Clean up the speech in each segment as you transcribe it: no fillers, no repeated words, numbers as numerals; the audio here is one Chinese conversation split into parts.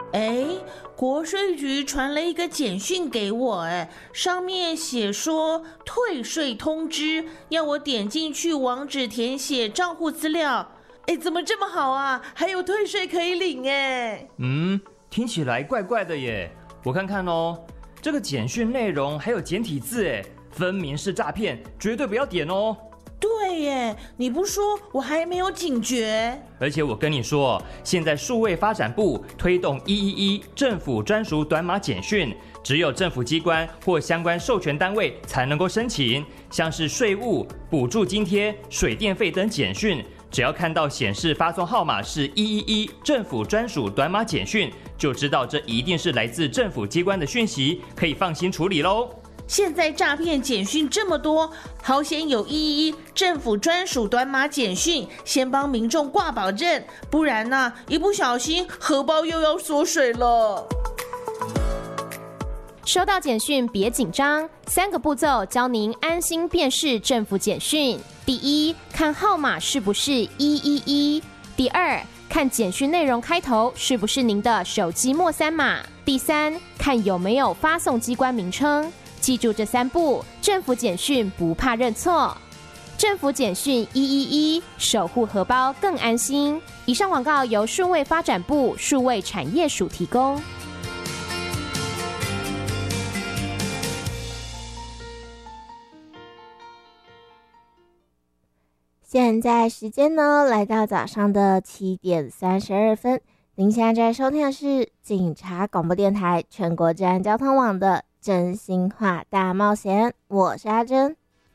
哎，国税局传了一个简讯给我，上面写说退税通知，要我点进去网址填写账户资料。哎，怎么这么好啊？还有退税可以领哎。 听起来怪怪的耶。我看看哦，这个简讯内容还有简体字哎，分明是诈骗，绝对不要点哦。 对耶，你不说我还没有警觉。 而且我跟你说，现在数位发展部推动111政府专属短码简讯，只有政府机关或相关授权单位才能够申请，像是税务、补助津贴、水电费等简讯，只要看到显示发送号码是111政府专属短码简讯，就知道这一定是来自政府机关的讯息，可以放心处理咯。 现在诈骗简讯这么多，好险有111政府专属短码简讯，先帮民众挂保证，不然呢，一不小心荷包又要缩水了。 收到简讯别紧张，3个步骤教您安心辨识政府简讯。第一，看号码是不是111；第二，看简讯内容开头是不是您的手机末3码；第三，看有没有发送机关名称。记住这3步，政府简讯不怕认错。政府简讯111，守护荷包更安心。以上广告由数位发展部数位产业署提供。 现在时间呢，来到早上的7点32分。您现在在收听的是警察广播电台全国治安交通网的真心话大冒险，我是阿珍。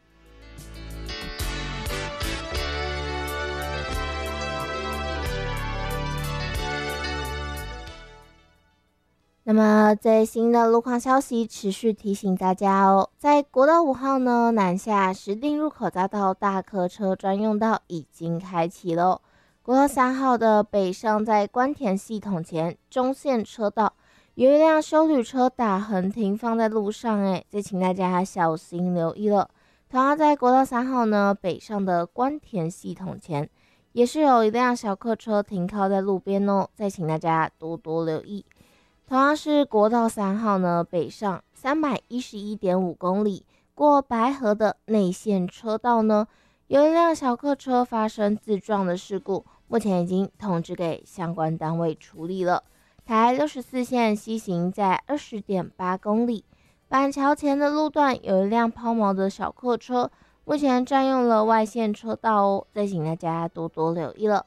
那么最新的路况消息持续提醒大家哦，在国道5号呢南下石碇入口匝道大客车专用道已经开启了。国道3号的北上在关田系统前中线车道有一辆休旅车打横停放在路上，这请大家小心留意了。同样在国道3号呢北上的关田系统前也是有一辆小客车停靠在路边哦，再请大家多多留意。同样是国道3号呢北上311.5公里过白河的内线车道呢，有一辆小客车发生自撞的事故，目前已经通知给相关单位处理了。台64线西行在20.8公里，板桥前的路段有一辆抛锚的小客车，目前占用了外线车道哦，再请大家多多留意了。